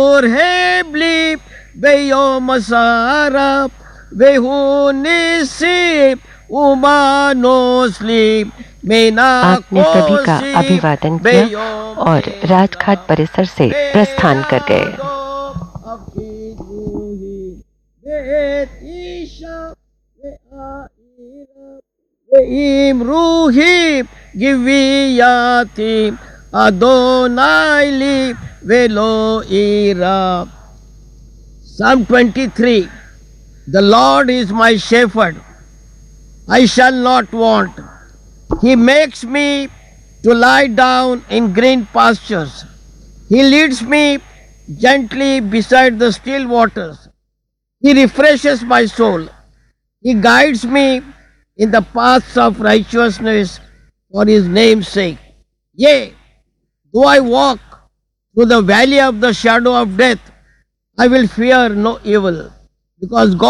Horribly Beyomasara Behunisi Umanosli आपने सभी का अभिवादन किया और राजघाट परिसर से प्रस्थान कर गए। Psalm 23. The Lord is my shepherd, I shall not want. He makes me to lie down in green pastures. He leads me gently beside the still waters. He refreshes my soul. He guides me in the paths of righteousness for his name's sake. Yea, though I walk through the valley of the shadow of death, I will fear no evil, because God